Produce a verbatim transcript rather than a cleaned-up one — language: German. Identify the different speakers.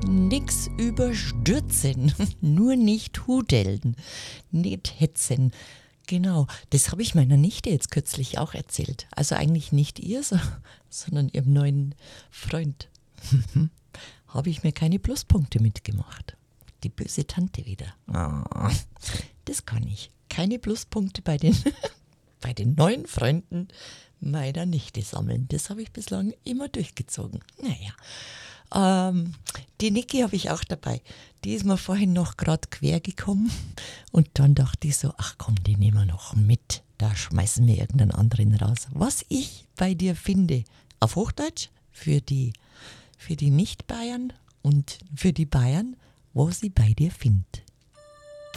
Speaker 1: Nix überstürzen, nur nicht hudeln, nicht hetzen. Genau, das habe ich meiner Nichte jetzt kürzlich auch erzählt. Also eigentlich nicht ihr, so, sondern ihrem neuen Freund. Habe ich mir keine Pluspunkte mitgemacht. Die böse Tante wieder. Oh, das kann ich. Keine Pluspunkte bei den, bei den neuen Freunden meiner Nichte sammeln. Das habe ich bislang immer durchgezogen. Naja. Ähm, die Niki habe ich auch dabei. Die ist mir vorhin noch gerade quer gekommen und dann dachte ich so, ach komm, die nehmen wir noch mit. Da schmeißen wir irgendeinen anderen raus. Was ich bei dir finde, auf Hochdeutsch, für die, für die Nicht-Bayern und für die Bayern, was ich bei dir finde.